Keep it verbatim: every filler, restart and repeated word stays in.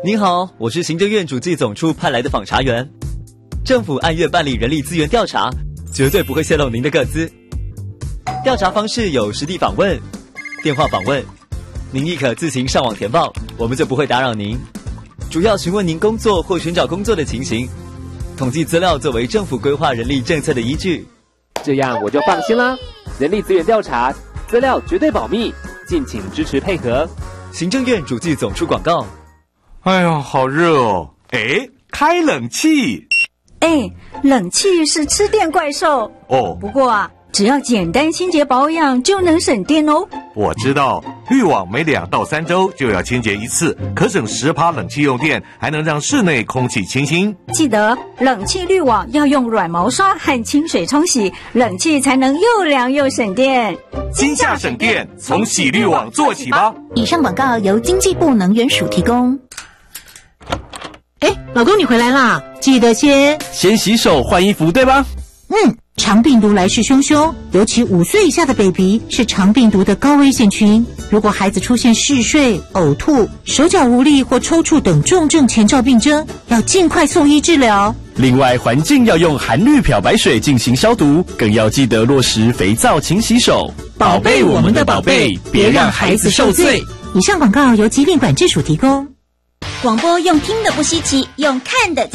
您好，我是行政院主计总处派来的访查员。政府按月办理人力资源调查，绝对不会泄露您的个资。调查方式有实地访问、电话访问，您亦可自行上网填报，我们就不会打扰您。主要询问您工作或寻找工作的情形，统计资料作为政府规划人力政策的依据。 这样我就放心啦。人力资源调查，资料绝对保密，敬请支持配合。 行政院主计总处广告。 哎呦，好热哦！哎，开冷气。 哎，冷气是吃电怪兽哦。 不过啊，只要简单清洁保养就能省电哦。 我知道，滤网每两到三周就要清洁一次，可省十趴冷气用电，还能让室内空气清新。 记得冷气滤网要用软毛刷和清水冲洗，冷气才能又凉又省电。 今夏省电，从洗滤网做起吧。 以上广告由经济部能源署提供。 哎，老公你回来啦，记得先先洗手换衣服，对吧？ 嗯，肠病毒来势汹汹，尤其五岁以下的 baby 是肠病毒的高危险群。如果孩子出现嗜睡、呕吐、手脚无力或抽搐等重症前兆病征，要尽快送医治疗。 另外，环境要用含氯漂白水进行消毒，更要记得落实肥皂勤洗手，宝贝我们的宝贝，别让孩子受罪。 以上广告由疾病管制署提供。 广播用听的不稀奇，用看的